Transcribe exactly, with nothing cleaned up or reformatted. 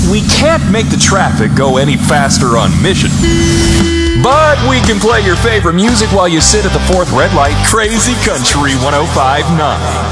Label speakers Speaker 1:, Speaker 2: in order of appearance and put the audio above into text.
Speaker 1: We can't make the traffic go any faster on mission. But we can play your favorite music while you sit at the fourth red light. Crazy Country one oh five point nine.